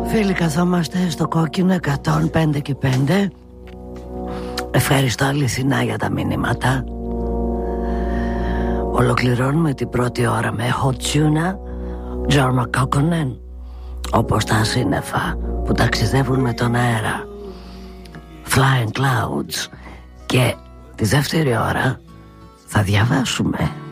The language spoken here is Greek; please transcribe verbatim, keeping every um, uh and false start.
Φίλοι, καθόμαστε στο κόκκινο εκατόν πέντε και πέντε. Ευχαριστώ αληθινά για τα μηνύματα. Ολοκληρώνουμε την πρώτη ώρα με Hot Tuna, Jorma Kokkonen, όπως τα σύννεφα που ταξιδεύουν με τον αέρα, Flying Clouds. Και τη δεύτερη ώρα θα διαβάσουμε